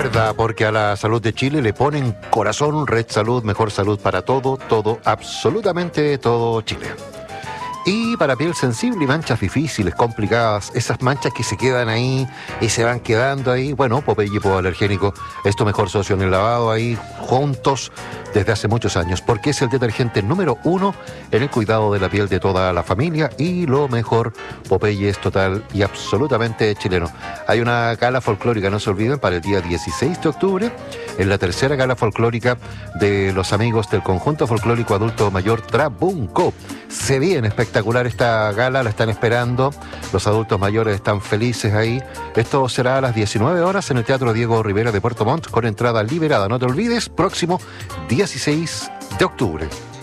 Recuerda, porque a la salud de Chile le ponen corazón. Red Salud, mejor salud para todo, absolutamente todo Chile. Y para piel sensible y manchas difíciles, complicadas, esas manchas que se quedan ahí y se van quedando ahí, bueno, Popeye Hipoalergénico es tu mejor socio en el lavado, ahí juntos desde hace muchos años, porque es el detergente número 1 en el cuidado de la piel de toda la familia. Y lo mejor, Popeye es total y absolutamente chileno. Hay una gala folclórica, no se olviden, para el día 16 de octubre, en la tercera gala folclórica de los amigos del conjunto folclórico adulto mayor Trabunco. Se viene espectacular esta gala, la están esperando, los adultos mayores están felices ahí. Esto será a las 19 horas en el Teatro Diego Rivera de Puerto Montt, con entrada liberada. No te olvides, próximo 16 de octubre.